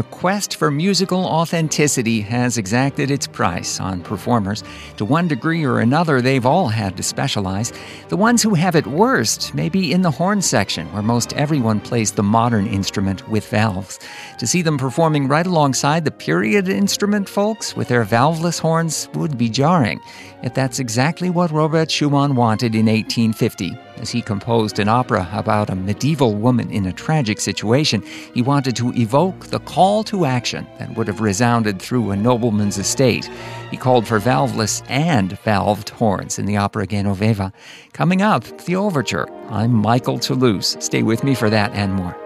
The quest for musical authenticity has exacted its price on performers. To one degree or another, they've all had to specialize. The ones who have it worst may be in the horn section, where most everyone plays the modern instrument with valves. To see them performing right alongside the period instrument folks with their valveless horns would be jarring. Yet that's exactly what Robert Schumann wanted in 1850. As he composed an opera about a medieval woman in a tragic situation, he wanted to evoke the call to action that would have resounded through a nobleman's estate. He called for valveless and valved horns in the opera Genoveva. Coming up, the overture. I'm Michael Toulouse. Stay with me for that and more.